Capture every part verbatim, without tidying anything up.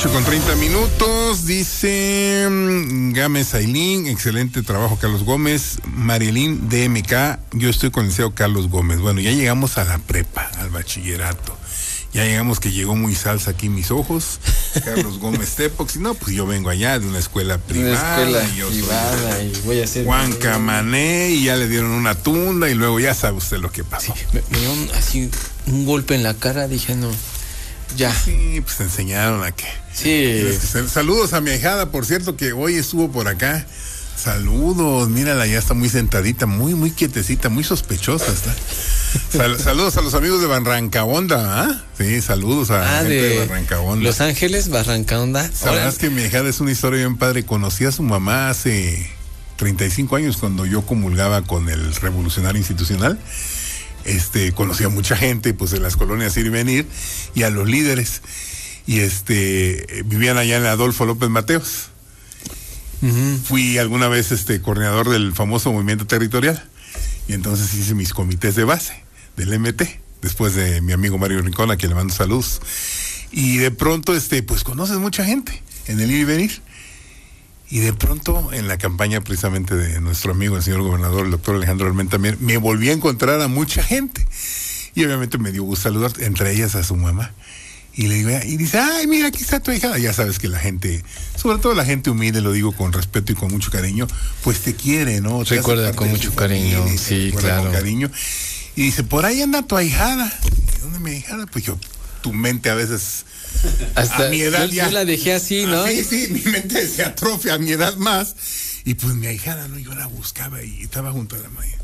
ocho con treinta minutos, dice Gámez Ailín, excelente trabajo Carlos Gómez. Marielín D M K, yo estoy con el liceo Carlos Gómez. Bueno, ya llegamos a la prepa, al bachillerato. Ya llegamos que llegó muy salsa aquí mis ojos. Carlos Gómez Tepox, y no, pues yo vengo allá de una escuela privada. Una escuela y yo privada soy y voy a hacer... Juan Camané, y ya le dieron una tunda y luego ya sabe usted lo que pasó. Sí, me, me dio un, así un golpe en la cara, dije no, ya. Sí, pues te enseñaron a que... Sí. Saludos a mi ahijada, por cierto, que hoy estuvo por acá. Saludos, mírala, ya está muy sentadita, muy, muy quietecita, muy sospechosa está. Sal, saludos a los amigos de Barrancaonda, ¿ah? Sí, saludos a ah, gente de, de Barrancaonda. Los Ángeles, Barrancaonda. Sabrás que mi ahijada es una historia bien padre. Conocí a su mamá hace treinta y cinco años cuando yo comulgaba con el Revolucionario Institucional. Este, conocí a mucha gente, pues en las colonias ir y venir, y a los líderes. Y este, vivían allá en Adolfo López Mateos. Uh-huh. Fui alguna vez este coordinador del famoso movimiento territorial y entonces hice mis comités de base del M T después de mi amigo Mario Rincón, a quien le mando saludos, y de pronto este pues conoces mucha gente en el ir y venir, y de pronto en la campaña precisamente de nuestro amigo el señor gobernador, el doctor Alejandro Armenta, me, me volví a encontrar a mucha gente y obviamente me dio gusto saludar, entre ellas a su mamá. Y le digo, y dice, ay, mira, aquí está tu hija. Ya sabes que la gente, sobre todo la gente humilde, lo digo con respeto y con mucho cariño, pues te quiere, ¿no? Te recuerda con mucho cariño, familia, sí, claro. Con cariño. Y dice, por ahí anda tu ahijada. ¿Dónde mi ahijada? Pues yo, tu mente a veces, hasta a mi edad yo, ya. Yo la dejé así, ¿no? Sí, sí, mi mente se atrofia a mi edad más. Y pues mi ahijada, ¿no? Yo la buscaba y estaba junto a la maya.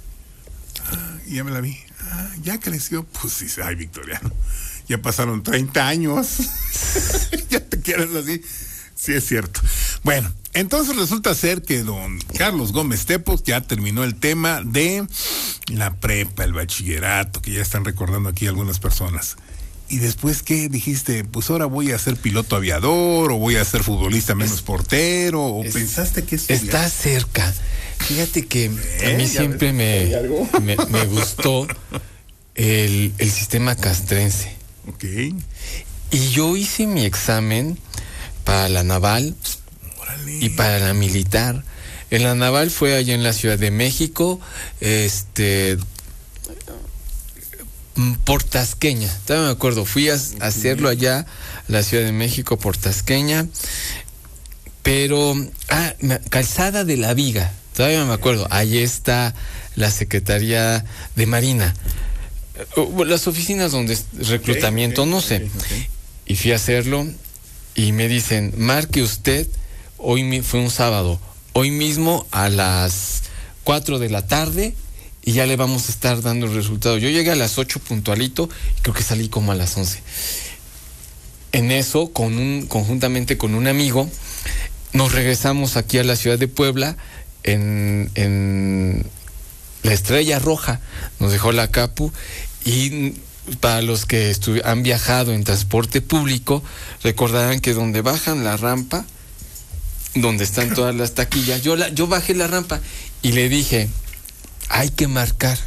Ah, y ya me la vi. Ah, ya creció. Pues sí, ay, Victoriano. Ya pasaron treinta años. Ya te quieres así. Sí, es cierto. Bueno, entonces resulta ser que don Carlos Gómez Tepox ya terminó el tema de la prepa, el bachillerato, que ya están recordando aquí algunas personas. ¿Y después qué dijiste? Pues ahora voy a ser piloto aviador, o voy a ser futbolista menos es, portero, o es, pensaste que estudiar. Está cerca. Fíjate que ¿Eh? a mí siempre me, me, me gustó el, el sistema castrense. Ok. Y yo hice mi examen para la naval. Órale. Y para la militar. En la naval fue allá en la Ciudad de México, este, por Tasqueña. Todavía me acuerdo, fui a, okay. a hacerlo allá, a la Ciudad de México, por Tasqueña. Pero, ah, Calzada de la Viga. Todavía me acuerdo, ahí está la Secretaría de Marina. Las oficinas donde es reclutamiento, okay, okay, no sé. Okay, okay. Y fui a hacerlo y me dicen, marque usted, hoy fue un sábado, hoy mismo a las cuatro de la tarde y ya le vamos a estar dando el resultado. Yo llegué a las ocho puntualito y creo que salí como a las once. En eso, con un, conjuntamente con un amigo, nos regresamos aquí a la ciudad de Puebla en... en la Estrella Roja, nos dejó la Capu, y para los que estu- han viajado en transporte público, recordarán que donde bajan la rampa, donde están todas las taquillas, yo, la, yo bajé la rampa y le dije, hay que marcar.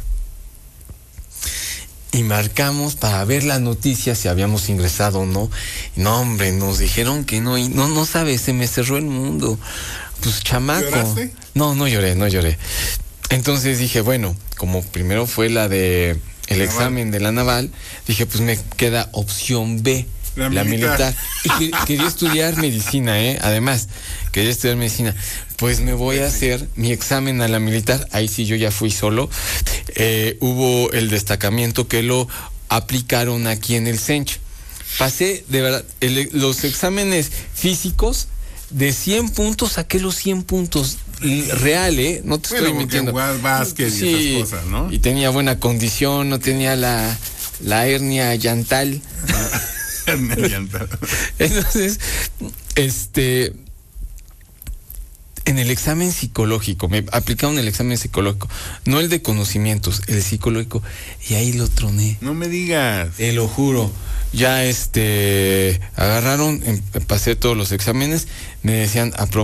Y marcamos para ver la noticia si habíamos ingresado o no. Y no, hombre, nos dijeron que no, y no, no sabes, se me cerró el mundo. Pues chamaco. ¿Lloraste? No, no lloré, no lloré. Entonces dije, bueno, como primero fue la de el naval. Examen de la naval, dije, pues me queda opción B, la, la militar. militar. Y que, quería estudiar medicina, ¿eh? Además, quería estudiar medicina. Pues me voy a hacer mi examen a la militar. Ahí sí yo ya fui solo. Eh, hubo el destacamiento que lo aplicaron aquí en el Sench. Pasé, de verdad, el, los exámenes físicos, de cien puntos, saqué los cien puntos. Real, ¿eh? No te bueno, estoy mintiendo. Básquet sí, y esas cosas, ¿no? Y tenía buena condición, no tenía la, la hernia llantal. Hernia llantal. Entonces, este, en el examen psicológico, me aplicaron el examen psicológico, no el de conocimientos, el psicológico, y ahí lo troné. No me digas. Te lo juro. Ya este, agarraron, pasé todos los exámenes, me decían, aprobado.